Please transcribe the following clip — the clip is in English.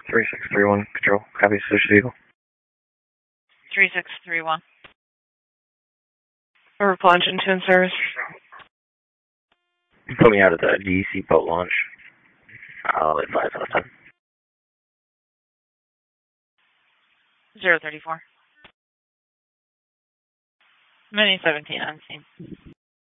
3631, control. Copy, switch vehicle. 3631. Reply engine 2 in service. Put me out at the DEC boat launch. I'll advise on time. 034. Mini 17 on scene.